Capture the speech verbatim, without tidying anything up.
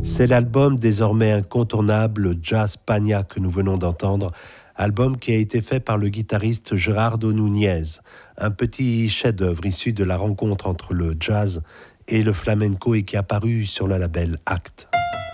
C'est l'album désormais incontournable Jazz Pagna que nous venons d'entendre, album qui a été fait par le guitariste Gerardo Núñez, un petit chef-d'œuvre issu de la rencontre entre le jazz et le flamenco et qui a paru sur le label Act.